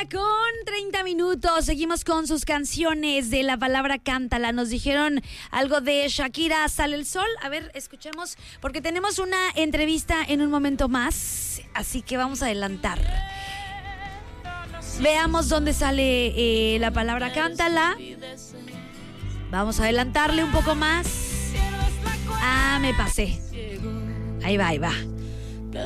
con 30 minutos. Seguimos con sus canciones de la palabra cántala. Nos dijeron algo de Shakira, Sale el Sol. A ver, escuchemos, porque tenemos una entrevista en un momento más, así que vamos a adelantar. Veamos dónde sale la palabra cántala. Vamos a adelantarle un poco más. Ah, me pasé. Ahí va, ahí va.